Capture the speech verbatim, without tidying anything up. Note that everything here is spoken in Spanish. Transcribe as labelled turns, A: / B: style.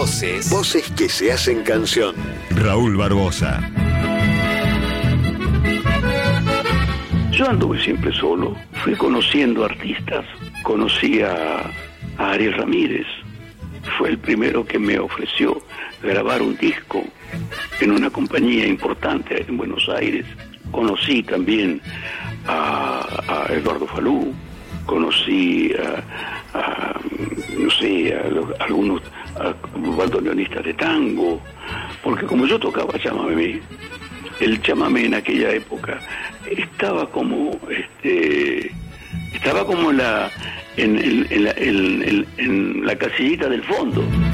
A: Voces.
B: Voces que se hacen canción.
C: Raúl Barbosa.
D: Yo anduve siempre solo, fui conociendo artistas, conocí a, a Ariel Ramírez, fue el primero que me ofreció grabar un disco en una compañía importante en Buenos Aires. Conocí también a, a Eduardo Falú, conocí a, a no sé, a, los, a algunos a bandoneonistas de tango, porque como yo tocaba chamamé, el chamamé en aquella época estaba como este estaba como en la en, en, en, la, en, en, en la casillita del fondo.